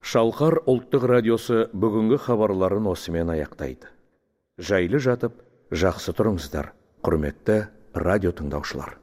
Шалқар ұлттық радиосы бүгінгі хабарларын осымен аяқтайды. Жайлы жатып, жақсы тұрыңыздар, құрметті радио тыңдаушылар.